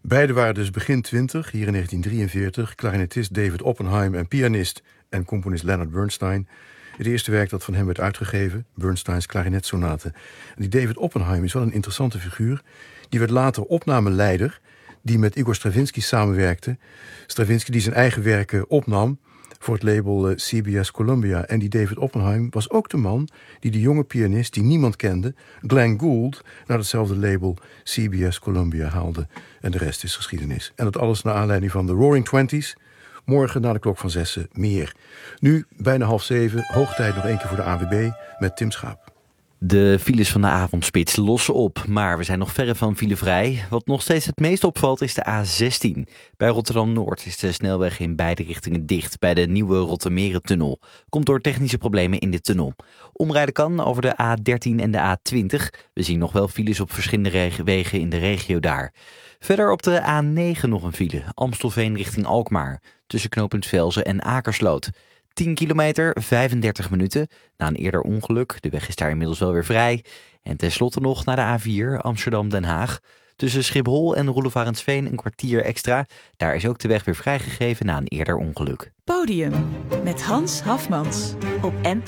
Beiden waren dus begin 20, hier in 1943, klarinetist David Oppenheim en pianist en componist Leonard Bernstein. Het eerste werk dat van hem werd uitgegeven, Bernsteins klarinetsonate. En die David Oppenheim is wel een interessante figuur. Die werd later opnameleider, die met Igor Stravinsky samenwerkte. Stravinsky die zijn eigen werken opnam voor het label CBS Columbia. En die David Oppenheim was ook de man die de jonge pianist, die niemand kende, Glenn Gould, naar hetzelfde label CBS Columbia haalde. En de rest is geschiedenis. En dat alles naar aanleiding van de Roaring Twenties. Morgen na de klok van 6 meer. Nu, bijna 6:30, hoog tijd nog één keer voor de ANWB met Tim Schaap. De files van de avondspits lossen op, maar we zijn nog verre van filevrij. Wat nog steeds het meest opvalt is de A16. Bij Rotterdam-Noord is de snelweg in beide richtingen dicht bij de nieuwe Rottermerentunnel. Komt door technische problemen in de tunnel. Omrijden kan over de A13 en de A20. We zien nog wel files op verschillende wegen in de regio daar. Verder op de A9 nog een file. Amstelveen richting Alkmaar. Tussen knooppunt Velzen en Akersloot. 10 kilometer, 35 minuten. Na een eerder ongeluk, de weg is daar inmiddels wel weer vrij. En tenslotte nog naar de A4 Amsterdam-Den Haag. Tussen Schiphol en Roelofarensveen een kwartier extra. Daar is ook de weg weer vrijgegeven na een eerder ongeluk. Podium met Hans Hafmans op NPO